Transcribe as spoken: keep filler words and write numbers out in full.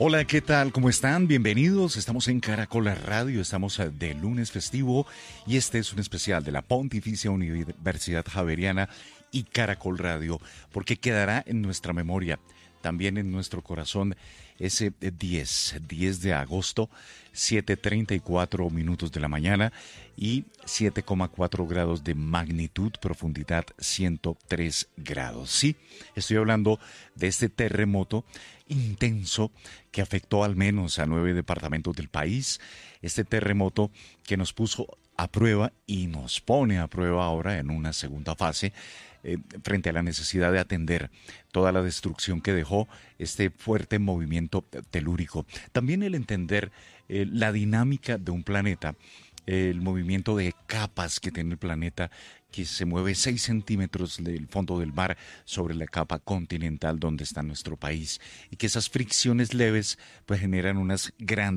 Hola, ¿qué tal? ¿Cómo están? Bienvenidos. Estamos en Caracol Radio, estamos de lunes festivo y este es un especial de la Pontificia Universidad Javeriana y Caracol Radio, porque quedará en nuestra memoria, también en nuestro corazón, ese diez, diez de agosto, siete treinta y cuatro minutos de la mañana y siete coma cuatro grados de magnitud, profundidad ciento tres grados. Sí, estoy hablando de este terremoto intenso que afectó al menos a nueve departamentos del país. Este terremoto que nos puso a prueba y nos pone a prueba ahora en una segunda fase eh, frente a la necesidad de atender toda la destrucción que dejó este fuerte movimiento telúrico. También el entender eh, la dinámica de un planeta, el movimiento de capas que tiene el planeta, que se mueve seis centímetros del fondo del mar sobre la capa continental donde está nuestro país, y que esas fricciones leves pues generan unas grandes